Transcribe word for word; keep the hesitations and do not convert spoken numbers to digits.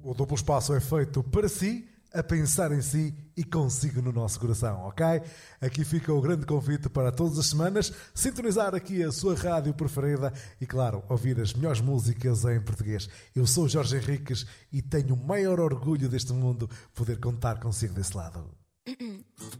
O duplo espaço é feito para si, a pensar em si e consigo no nosso coração, ok? Aqui fica o grande convite para todas as semanas sintonizar aqui a sua rádio preferida e, claro, ouvir as melhores músicas em português. Eu sou Jorge Henriques e tenho o maior orgulho deste mundo poder contar consigo desse lado.